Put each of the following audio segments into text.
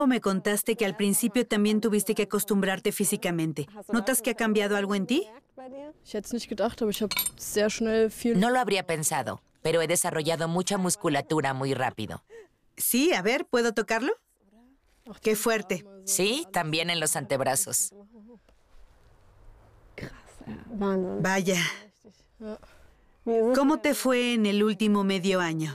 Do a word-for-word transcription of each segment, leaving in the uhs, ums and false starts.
Me contaste que al principio también tuviste que acostumbrarte físicamente. ¿Notas que ha cambiado algo en ti? No lo habría pensado, pero he desarrollado mucha musculatura muy rápido. Sí, a ver, ¿puedo tocarlo? ¡Qué fuerte! Sí, también en los antebrazos. Vaya. ¿Cómo te fue en el último medio año?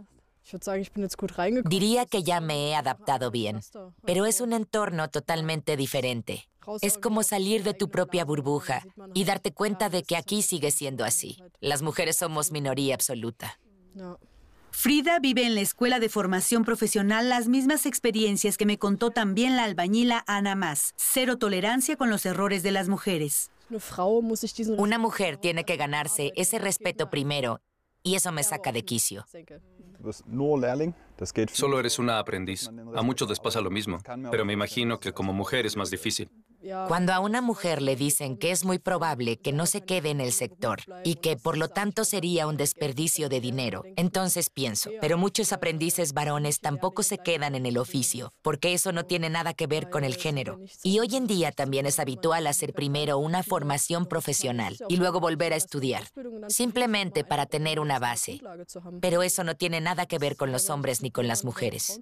Diría que ya me he adaptado bien, pero es un entorno totalmente diferente. Es como salir de tu propia burbuja y darte cuenta de que aquí sigue siendo así. Las mujeres somos minoría absoluta. Frida vive en la escuela de formación profesional las mismas experiencias que me contó también la albañila Ana Mas. Cero tolerancia con los errores de las mujeres. Una mujer tiene que ganarse ese respeto primero, y eso me saca de quicio. Solo eres una aprendiz. A muchos les pasa lo mismo, pero me imagino que como mujer es más difícil. Cuando a una mujer le dicen que es muy probable que no se quede en el sector y que por lo tanto sería un desperdicio de dinero, entonces pienso, pero muchos aprendices varones tampoco se quedan en el oficio, porque eso no tiene nada que ver con el género. Y hoy en día también es habitual hacer primero una formación profesional y luego volver a estudiar, simplemente para tener una base. Pero eso no tiene nada que ver con los hombres ni con las mujeres.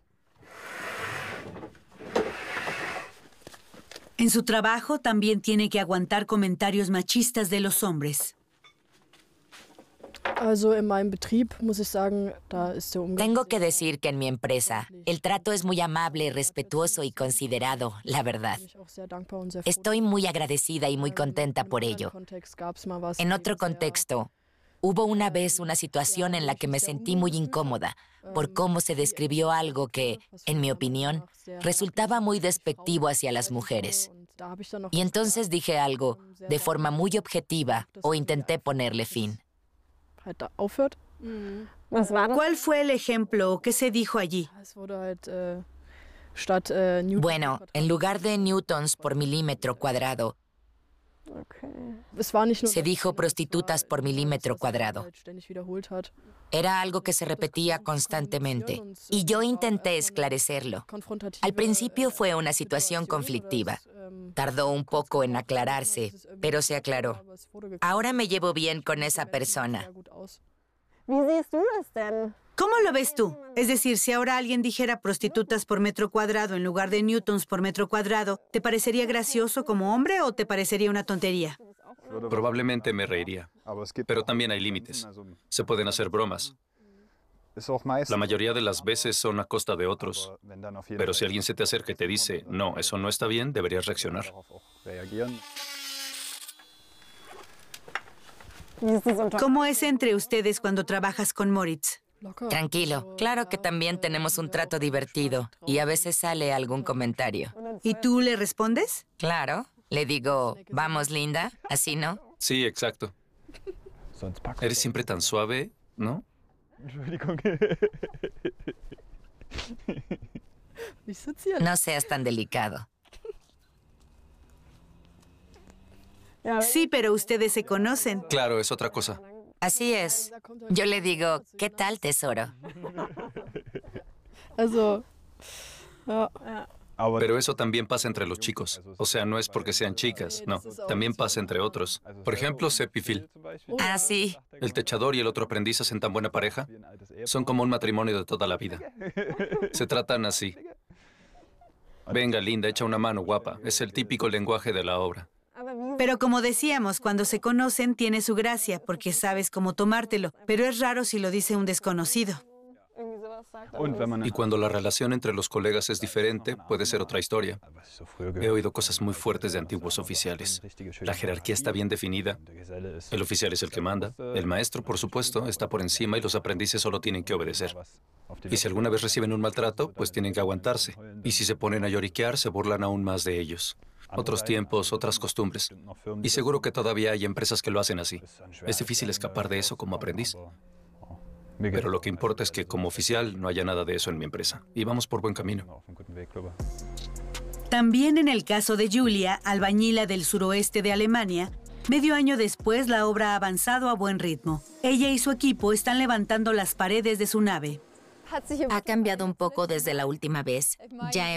En su trabajo también tiene que aguantar comentarios machistas de los hombres. Tengo que decir que en mi empresa el trato es muy amable, respetuoso y considerado, la verdad. Estoy muy agradecida y muy contenta por ello. En otro contexto, hubo una vez una situación en la que me sentí muy incómoda por cómo se describió algo que, en mi opinión, resultaba muy despectivo hacia las mujeres. Y entonces dije algo de forma muy objetiva o intenté ponerle fin. ¿Cuál fue el ejemplo o qué se dijo allí? Bueno, en lugar de newtons por milímetro cuadrado, se dijo prostitutas por milímetro cuadrado. Era algo que se repetía constantemente, y yo intenté esclarecerlo. Al principio fue una situación conflictiva. Tardó un poco en aclararse, pero se aclaró. Ahora me llevo bien con esa persona. ¿Cómo lo ves tú? Es decir, si ahora alguien dijera prostitutas por metro cuadrado en lugar de newtons por metro cuadrado, ¿te parecería gracioso como hombre o te parecería una tontería? Probablemente me reiría, pero también hay límites. Se pueden hacer bromas. La mayoría de las veces son a costa de otros, pero si alguien se te acerca y te dice, no, eso no está bien, deberías reaccionar. ¿Cómo es entre ustedes cuando trabajas con Moritz? Tranquilo, claro que también tenemos un trato divertido y a veces sale algún comentario. ¿Y tú le respondes? Claro, le digo, vamos Linda, ¿así no? Sí, exacto. Eres siempre tan suave, ¿no? No seas tan delicado. Sí, pero ustedes se conocen. Claro, es otra cosa. Así es. Yo le digo, ¿qué tal, tesoro? Pero eso también pasa entre los chicos. O sea, no es porque sean chicas, no. También pasa entre otros. Por ejemplo, Sepp y Phil. Ah, sí. El techador y el otro aprendiz hacen tan buena pareja. Son como un matrimonio de toda la vida. Se tratan así. Venga, Linda, echa una mano, guapa. Es el típico lenguaje de la obra. Pero como decíamos, cuando se conocen tiene su gracia, porque sabes cómo tomártelo. Pero es raro si lo dice un desconocido. Y cuando la relación entre los colegas es diferente, puede ser otra historia. He oído cosas muy fuertes de antiguos oficiales. La jerarquía está bien definida. El oficial es el que manda. El maestro, por supuesto, está por encima y los aprendices solo tienen que obedecer. Y si alguna vez reciben un maltrato, pues tienen que aguantarse. Y si se ponen a lloriquear, se burlan aún más de ellos. Otros tiempos, otras costumbres. Y seguro que todavía hay empresas que lo hacen así. Es difícil escapar de eso como aprendiz. Pero lo que importa es que como oficial no haya nada de eso en mi empresa. Y vamos por buen camino. También en el caso de Julia, albañila del suroeste de Alemania, medio año después la obra ha avanzado a buen ritmo. Ella y su equipo están levantando las paredes de su nave. Ha cambiado un poco desde la última vez. Ya